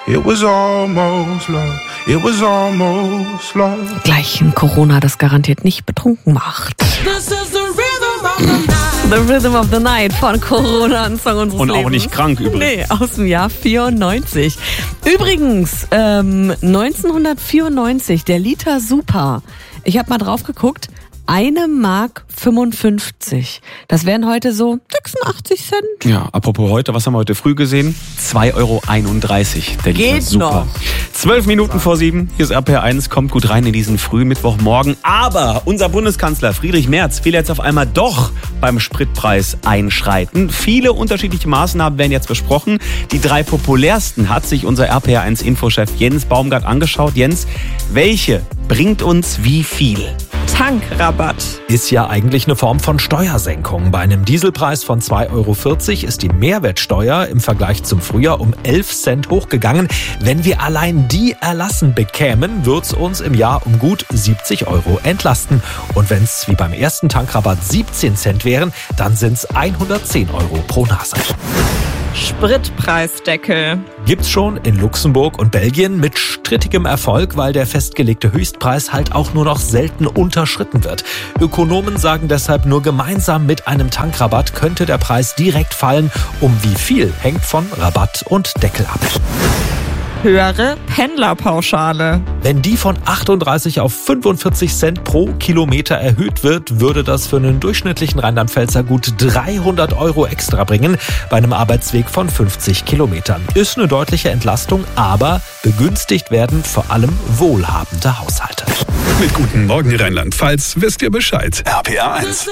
It was almost love. It was almost love. Gleich ein Corona, das garantiert nicht betrunken macht. This is the rhythm of the night. The Rhythm of the Night von Corona, ein Song unseres Und Lebens. auch nicht krank übrigens. Nee, aus dem Jahr 94. Übrigens, 1994, der Liter Super. Ich habe mal drauf geguckt. 1,55 Mark. Das wären heute so 86 Cent. Ja, apropos heute, was haben wir heute früh gesehen? 2,31 Euro der Liter. Geht Super. noch. 12 Minuten vor 7. Hier ist RPR1, kommt gut rein in diesen frühen Mittwochmorgen. Aber unser Bundeskanzler Friedrich Merz will jetzt auf einmal doch beim Spritpreis einschreiten. Viele unterschiedliche Maßnahmen werden jetzt besprochen. Die 3 populärsten hat sich unser RPR1-Infochef Jens Baumgart angeschaut. Jens, welche bringt uns wie viel? Tankrabatt. Ist ja eigentlich eine Form von Steuersenkung. Bei einem Dieselpreis von 2,40 Euro ist die Mehrwertsteuer im Vergleich zum Frühjahr um 11 Cent hochgegangen. Wenn wir allein die erlassen bekämen, wird's uns im Jahr um gut 70 Euro entlasten. Und wenn's wie beim ersten Tankrabatt 17 Cent wären, dann sind's 110 Euro pro Nase. Spritpreisdeckel. Gibt's schon in Luxemburg und Belgien mit strittigem Erfolg, weil der festgelegte Höchstpreis halt auch nur noch selten unterschritten wird. Ökonomen sagen deshalb, nur gemeinsam mit einem Tankrabatt könnte der Preis direkt fallen. Um wie viel hängt von Rabatt und Deckel ab. Höhere Pendlerpauschale. Wenn die von 38 auf 45 Cent pro Kilometer erhöht wird, würde das für einen durchschnittlichen Rheinland-Pfälzer gut 300 Euro extra bringen bei einem Arbeitsweg von 50 Kilometern. Ist eine deutliche Entlastung, aber begünstigt werden vor allem wohlhabende Haushalte. Mit Guten Morgen Rheinland-Pfalz wisst ihr Bescheid. RPR1.